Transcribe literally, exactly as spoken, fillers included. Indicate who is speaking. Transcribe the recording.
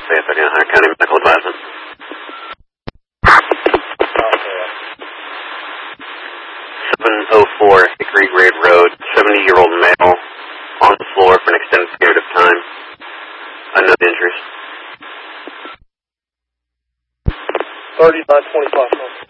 Speaker 1: Fayette Hunter County Medical Advisement. seven oh four Hickory Grade Road, seventy-year-old male, on the floor for an extended period of time. Unknown injuries.
Speaker 2: thirty-nine twenty-five.